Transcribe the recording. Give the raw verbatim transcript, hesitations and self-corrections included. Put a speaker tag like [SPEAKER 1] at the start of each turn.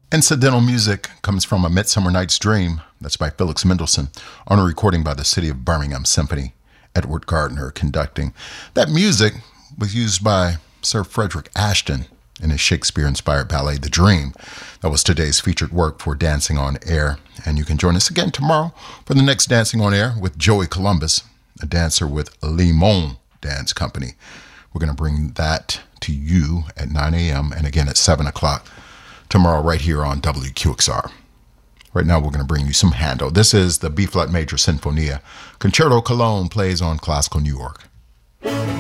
[SPEAKER 1] Incidental music comes from A Midsummer Night's Dream. That's by Felix Mendelssohn on a recording by the City of Birmingham Symphony. Edward Gardner conducting. That music was used by Sir Frederick Ashton in his Shakespeare-inspired ballet, The Dream. That was today's featured work for Dancing on Air. And you can join us again tomorrow for the next Dancing on Air with Joey Columbus, a dancer with Limon Dance Company. We're going to bring that to you at nine a.m. and again at seven o'clock tomorrow right here on W Q X R. Right now we're going to bring you some Handel. This is the B-flat major Sinfonia. Concerto Cologne plays on Classical New York.